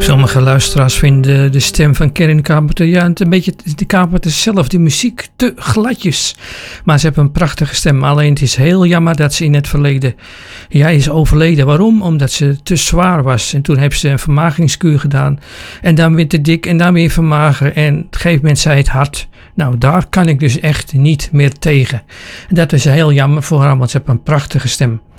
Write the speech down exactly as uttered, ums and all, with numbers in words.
Sommige luisteraars vinden de stem van Karin Carpenter, ja, een beetje de Carpenter zelf, de muziek, te gladjes. Maar ze hebben een prachtige stem. Alleen het is heel jammer dat ze in het verleden, ja, is overleden. Waarom? Omdat ze te zwaar was. En toen heeft ze een vermagingskuur gedaan. En dan weer te dik en dan weer vermageren. En op een gegeven moment zei het hart, nou, daar kan ik dus echt niet meer tegen. En dat is heel jammer voor haar, want ze heeft een prachtige stem.